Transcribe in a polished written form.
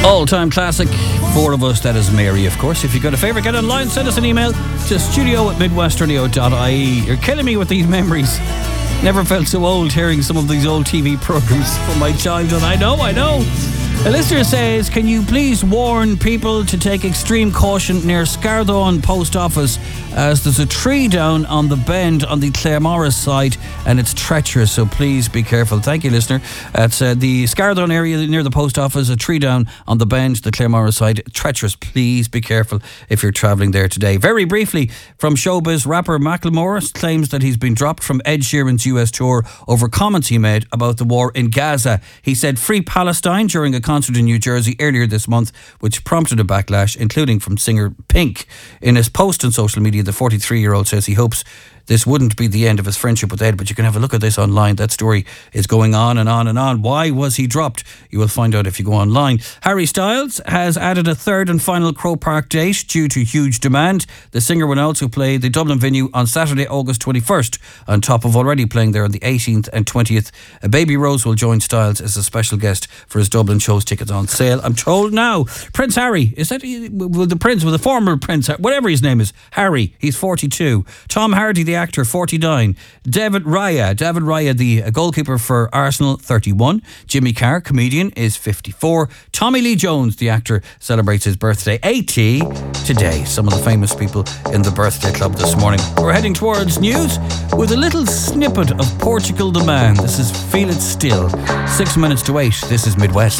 All-time classic. Four of us, that is Mary, of course. If you've got a favourite, get online, send us an email to studio@midwestradio.ie. You're killing me with these memories. Never felt so old hearing some of these old TV programmes from my childhood. I know. A listener says, can you please warn people to take extreme caution near Scardone Post Office, as there's a tree down on the bend on the Claremorris side and it's treacherous, so please be careful. Thank you, listener. It's the Scardone area near the post office, a tree down on the bend, the Claremorris side, treacherous. Please be careful if you're travelling there today. Very briefly, from showbiz, rapper Macklemore claims that he's been dropped from Ed Sheeran's US tour over comments he made about the war in Gaza. He said "Free Palestine" during a concert in New Jersey earlier this month, which prompted a backlash, including from singer Pink. In his post on social media, the 43-year-old says he hopes this wouldn't be the end of his friendship with Ed, but you can have a look at this online. That story is going on and on and on. Why was he dropped? You will find out if you go online. Harry Styles has added a third and final Croke Park date due to huge demand. The singer will also play the Dublin venue on Saturday, August 21st, on top of already playing there on the 18th and 20th. Baby Rose will join Styles as a special guest for his Dublin shows. Tickets on sale, I'm told now. Prince Harry, is that the former Prince, whatever his name is, Harry, he's 42. Tom Hardy, the actor, 49. David Raya, the goalkeeper for Arsenal, 31. Jimmy Carr, comedian, is 54. Tommy Lee Jones, the actor, celebrates his birthday, 80 today. Some of the famous people in the birthday club this morning. We're heading towards news with a little snippet of Portugal the Man. This is Feel It Still. 6 minutes to 8. This is Midwest.